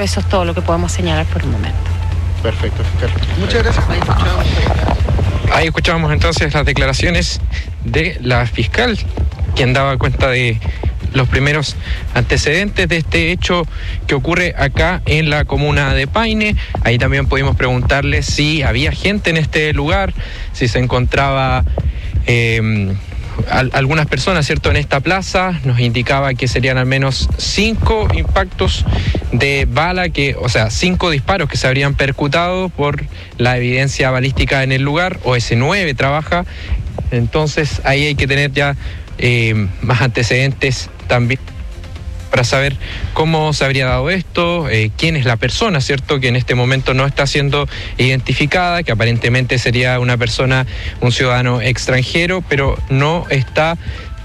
pero eso es todo lo que podemos señalar por el momento. Perfecto, fiscal. Muchas gracias. Ahí escuchábamos entonces las declaraciones de la fiscal, quien daba cuenta de los primeros antecedentes de este hecho que ocurre acá en la comuna de Paine. Ahí también pudimos preguntarle si había gente en este lugar, si se encontraba algunas personas, ¿cierto?, en esta plaza. Nos indicaba que serían al menos 5 impactos de bala, o sea, 5 disparos que se habrían percutado por la evidencia balística en el lugar. OS9 trabaja, entonces ahí hay que tener ya más antecedentes también para saber cómo se habría dado esto, quién es la persona, ¿cierto?, que en este momento no está siendo identificada, que aparentemente sería una persona, un ciudadano extranjero, pero no está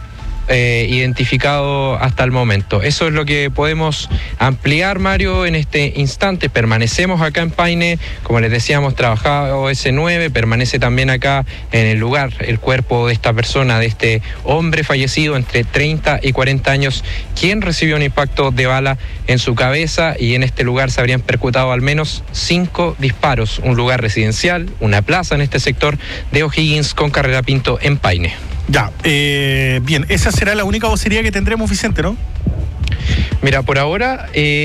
identificado hasta el momento. Eso es lo que podemos ampliar, Mario, en este instante. Permanecemos acá en Paine, como les decíamos, trabajaba OS9, permanece también acá en el lugar el cuerpo de esta persona, de este hombre fallecido entre 30 y 40 años, quien recibió un impacto de bala en su cabeza, y en este lugar se habrían percutado al menos 5 disparos, un lugar residencial, una plaza en este sector de O'Higgins con Carrera Pinto en Paine. Ya, bien, esa será la única vocería que tendremos, Vicente, ¿no? Mira, por ahora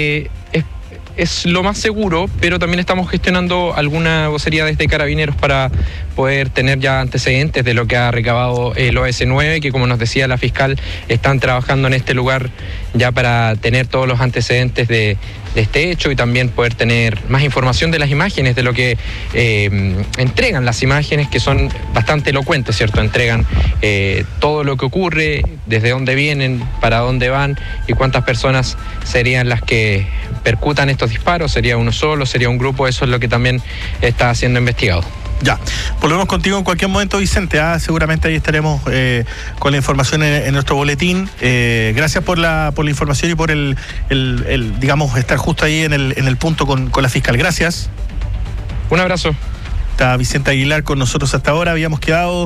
es lo más seguro, pero también estamos gestionando alguna vocería desde Carabineros para poder tener ya antecedentes de lo que ha recabado el OS9, que, como nos decía la fiscal, están trabajando en este lugar ya para tener todos los antecedentes de este hecho y también poder tener más información de las imágenes, de lo que entregan las imágenes, que son bastante elocuentes, ¿cierto? Entregan todo lo que ocurre, desde dónde vienen, para dónde van y cuántas personas serían las que percutan estos disparos. ¿Sería uno solo? ¿Sería un grupo? Eso es lo que también está siendo investigado. Ya, volvemos contigo en cualquier momento, Vicente. Seguramente ahí estaremos con la información en nuestro boletín. Gracias por la información y por el digamos, estar justo ahí en el punto con la fiscal. Gracias. Un abrazo. Está Vicente Aguilar con nosotros hasta ahora. Habíamos quedado,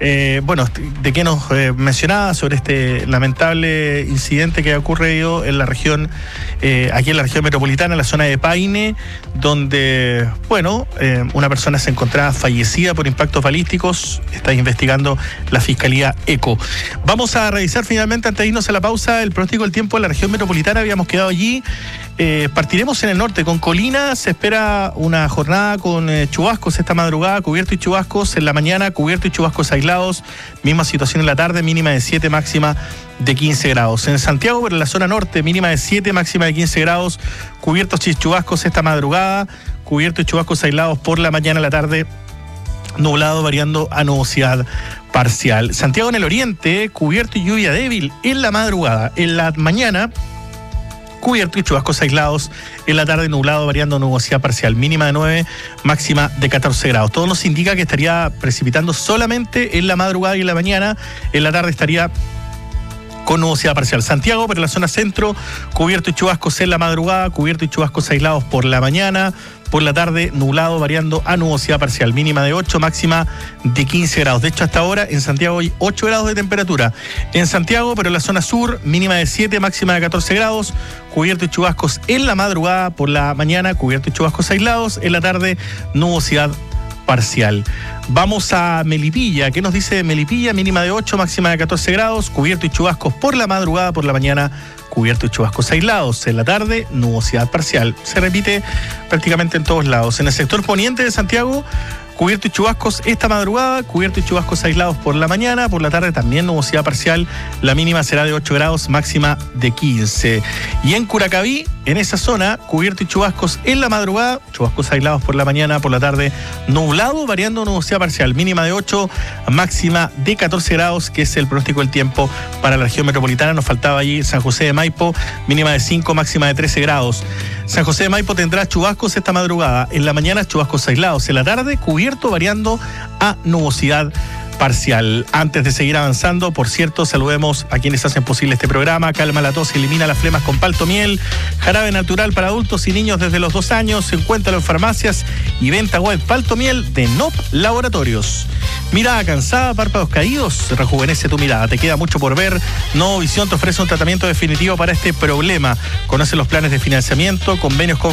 de qué nos mencionaba sobre este lamentable incidente que ha ocurrido en la región, aquí en la región metropolitana, en la zona de Paine, donde, una persona se encontraba fallecida por impactos balísticos. Está investigando la Fiscalía ECO. Vamos a revisar finalmente, antes de irnos a la pausa, el pronóstico del tiempo en la región metropolitana. Habíamos quedado allí. Partiremos en el norte con Colina. Se espera una jornada con chubascos esta madrugada, cubierto y chubascos en la mañana, cubierto y chubascos aislados, misma situación en la tarde, mínima de 7, máxima de 15 grados. En Santiago, pero en la zona norte, mínima de 7, máxima de 15 grados, cubiertos y chubascos esta madrugada, cubierto y chubascos aislados por la mañana, la tarde, nublado variando a nubosidad parcial. Santiago en el oriente, cubierto y lluvia débil en la madrugada, en la mañana, cubierto y chubascos aislados, en la tarde nublado variando nubosidad parcial, mínima de 9, máxima de 14 grados. Todo nos indica que estaría precipitando solamente en la madrugada y en la mañana. En la tarde estaría con nubosidad parcial. Santiago, pero en la zona centro, cubierto y chubascos en la madrugada, cubierto y chubascos aislados por la mañana. Por la tarde, nublado variando a nubosidad parcial, mínima de 8, máxima de 15 grados. De hecho, hasta ahora en Santiago hay 8 grados de temperatura. En Santiago, pero en la zona sur, mínima de 7, máxima de 14 grados. Cubierto y chubascos en la madrugada, por la mañana, cubierto y chubascos aislados. En la tarde, nubosidad parcial. Vamos a Melipilla. ¿Qué nos dice Melipilla? Mínima de 8, máxima de 14 grados. Cubierto y chubascos por la madrugada, por la mañana, cubierto y chubascos aislados. En la tarde, nubosidad parcial. Se repite prácticamente en todos lados. En el sector poniente de Santiago, cubierto y chubascos esta madrugada, cubierto y chubascos aislados por la mañana, por la tarde también nubosidad parcial, la mínima será de 8 grados, máxima de 15. Y en Curacaví, en esa zona, cubierto y chubascos en la madrugada, chubascos aislados por la mañana, por la tarde nublado, variando nubosidad parcial, mínima de 8, máxima de 14 grados, que es el pronóstico del tiempo para la región metropolitana. Nos faltaba allí San José de Maipo, mínima de 5, máxima de 13 grados. San José de Maipo tendrá chubascos esta madrugada, en la mañana chubascos aislados, en la tarde cubierto variando a nubosidad parcial. Antes de seguir avanzando, por cierto, saludemos a quienes hacen posible este programa. Calma la tos y elimina las flemas con Paltomiel, jarabe natural para adultos y niños desde los 2 años. Encuéntralo en farmacias y venta web. Paltomiel de NOP Laboratorios. Mirada cansada, párpados caídos, rejuvenece tu mirada. Te queda mucho por ver. Novovisión te ofrece un tratamiento definitivo para este problema. Conoce los planes de financiamiento, convenios con